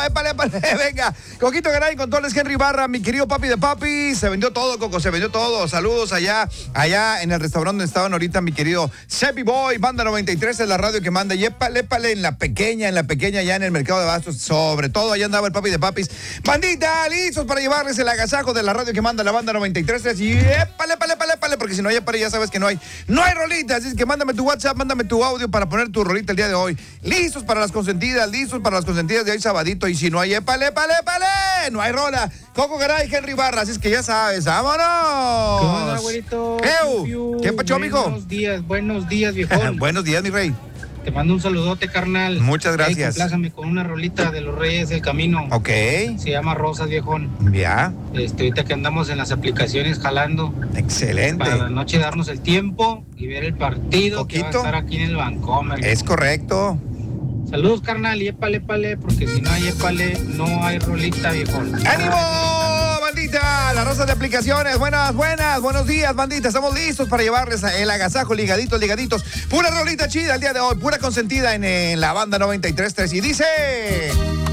épale, venga. Coquito Garay, Controles Henry Barra, mi querido papi de papi. Se vendió todo, Coco, se vendió todo. Saludos allá en el restaurante donde estaban ahorita, mi querido Sepi Boy, Banda 93 es la radio que manda. Y épale, en la pequeña, allá en el mercado de Bastos. Sobre todo, allá andaba el papi de papis. Bandita, listos para llevarles el agasajo de la radio que manda la Banda 93. Y épale, porque si no hay épale, ya sabes que no hay rolitas. Así que mándame tu WhatsApp, mándame tu audio para poner tu rolita el día de hoy. Listos para las consentidas de hoy sabadito. Y si no hay épale, no hay rola. Coco Garay, Henry Barra, así es que ya sabes, ¡vámonos! ¿Qué onda, güerito? ¿Qué pacho, amigo? Buenos días, viejón. Buenos días, mi rey. Te mando un saludote, carnal. Muchas gracias. Complázame con una rolita de los Reyes del Camino. Ok. Se llama Rosas, viejón. Ya. Ahorita que andamos en las aplicaciones jalando. Excelente. Para la noche darnos el tiempo y ver el partido. Poquito. Que va a estar aquí en el Vancomer. Es correcto. Saludos, carnal, y épale, porque si no hay épale, no hay rolita, viejón. ¡Ánimo, bandita! La Rosa de Aplicaciones. Buenos días, bandita. Estamos listos para llevarles el agasajo, ligaditos. Pura rolita chida el día de hoy, pura consentida en la Banda 93.3. Y dice...